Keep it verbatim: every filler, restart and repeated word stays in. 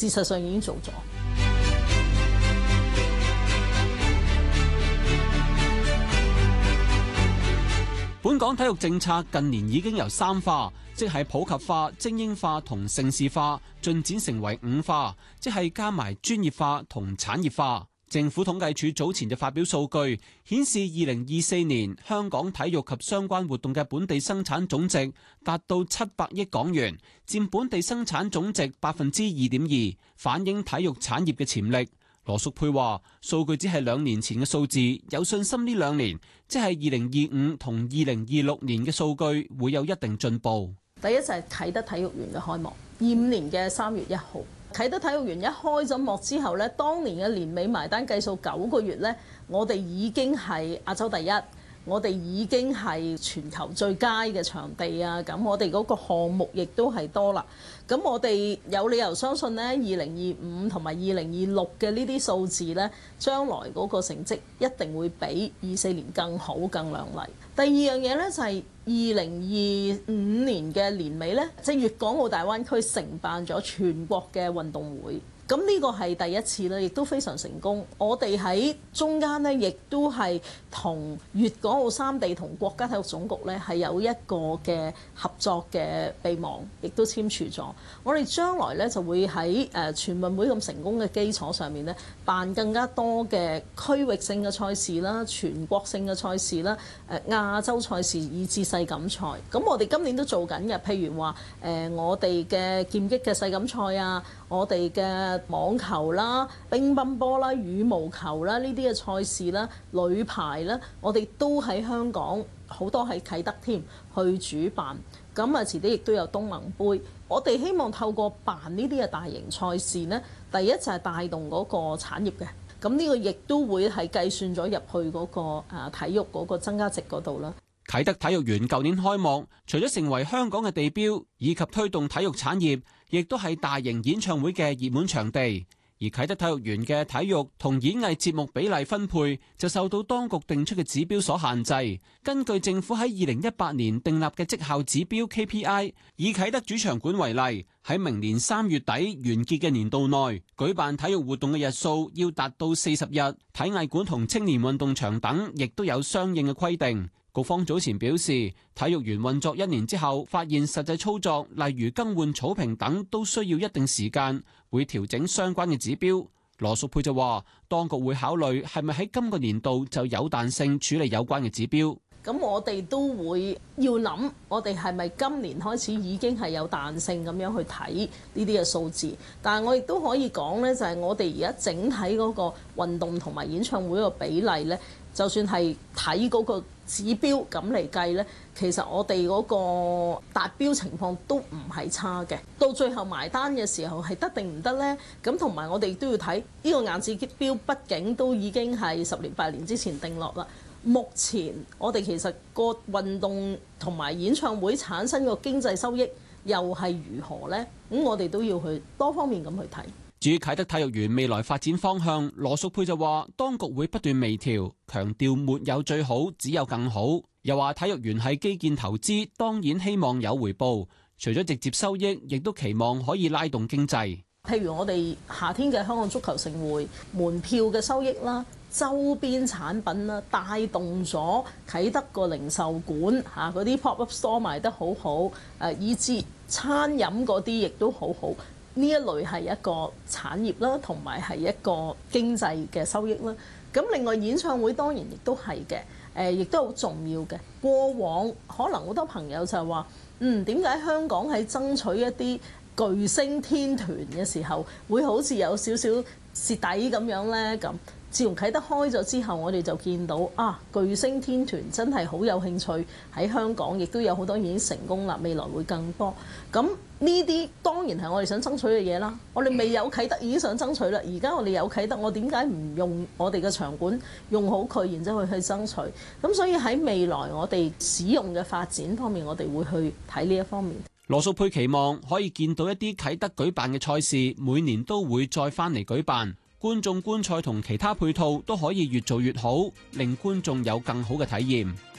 事實上已經做咗。 本港體育政策近年已經由三化，即係普及化、精英化同盛事化，進展成為五化，即係加埋專業化同產業化。政府統計處早前就發表數據，顯示二零二四年香港體育及相關活動嘅本地生產總值達到七百億港元，佔本地生產總值百分之二點二，反映體育產業嘅潛力。羅淑佩話：數據只係兩年前嘅數字，有信心呢兩年，即係二零二五同二零二六年嘅數據會有一定進步。 第一就係啟德體育園嘅開幕，二五年嘅三月一號，啟德體育園一開咗幕之後呢，當年嘅年尾埋單計數九個月呢，我哋已經係亞洲第一。我哋已經係全球最佳嘅場地啊！咁我哋嗰個項目亦都係多啦。咁我哋有理由相信呢，二零二五同埋二零二六嘅呢啲數字呢，將來嗰個成績一定會比二四年更好、更亮麗。第二樣嘢呢，就係二零二五年嘅年尾呢，即係粵港澳大灣區承辦咗全國嘅運動會。咁呢個係第一次啦，亦都非常成功。我哋喺中間呢，亦都係同粵港澳三地同國家體育總局呢，係有一個嘅合作嘅備忘，亦都簽署咗。我哋將來呢，就會喺誒全運會咁成功嘅基礎上面呢，辦更加多嘅區域性嘅賽事啦、全國性嘅賽事啦、誒亞洲賽事以至世錦賽。咁我哋今年都做緊嘅，譬如話誒我哋嘅劍擊嘅世錦賽啊，我哋嘅網球啦、乒乓波啦、羽毛球啦呢啲嘅賽事啦、女排啦，我哋都喺香港好多喺啟德添去主辦。咁啊，遲啲亦都有東盟杯。我哋希望透過辦呢啲嘅大型賽事呢，第一就係帶動嗰個產業嘅。咁呢個亦都會係計算咗入去嗰個誒體育嗰個增加值嗰度啦。 啟德體育園舊年開幕，除咗成為香港嘅地標，以及推動體育產業，亦都係大型演唱會嘅熱門場地。而啟德體育園嘅體育同演藝節目比例分配就受到當局定出嘅指標所限制。根據政府喺二零一八年訂立嘅績效指標 K P I， 以啟德主場館為例，喺明年三月底完結嘅年度內，舉辦體育活動嘅日數要達到四十日。體藝館同青年運動場等亦都有相應嘅規定。局方早前表示，體育園運作一年之後，發現實際操作，例如更換草坪等，都需要一定時間，會調整相關嘅指標。羅淑佩就話，當局會考慮係咪喺今個年度就有彈性處理有關嘅指標。 咁我哋都會要諗，我哋係咪今年開始已經係有彈性咁樣去睇呢啲嘅數字？但係我亦都可以講呢，就係我哋而家整體嗰個運動同埋演唱會個比例呢，就算係睇嗰個指標咁嚟計呢，其實我哋嗰個達標情況都唔係差嘅。到最後埋單嘅時候係得定唔得呢？咁同埋我哋都要睇呢個硬指標，畢竟都已經係十年八年之前定落啦。目前我哋其實個運動同埋演唱會產生個經濟收益又係如何呢？咁我哋都要去多方面咁去睇。 至於啟德體育園未來發展方向，羅淑佩就話，當局會不斷微調，強調沒有最好，只有更好。又話體育園係基建投資，當然希望有回報，除咗直接收益，亦都期望可以拉動經濟。 譬如我哋夏天嘅香港足球盛會門票嘅收益啦，周邊產品啦，帶動咗啟德個零售館嚇嗰啲 pop up store 賣得好好，誒以至餐飲嗰啲亦都好好。呢一類係一個產業啦，同埋係一個經濟嘅收益啦。咁另外演唱會當然亦都係嘅，誒亦都好重要嘅。過往可能好多朋友就話，嗯，點解香港喺爭取一啲巨星天團嘅時候，會好似有少少蝕底咁樣呢？咁自從啟德開咗之後，我哋就見到啊，巨星天團真係好有興趣喺香港，亦都有好多已經成功啦，未來會更多。咁呢啲當然係我哋想爭取嘅嘢啦。我哋未有啟德已經想爭取啦，而家我哋有啟德，我點解唔用我哋嘅場館用好佢，然之後去去爭取？咁所以喺未來我哋使用嘅發展方面，我哋會去睇呢一方面。 羅淑佩期望可以見到一啲啟德舉辦嘅賽事，每年都會再返嚟舉辦。觀眾觀賽同其他配套都可以越做越好，令觀眾有更好嘅體驗。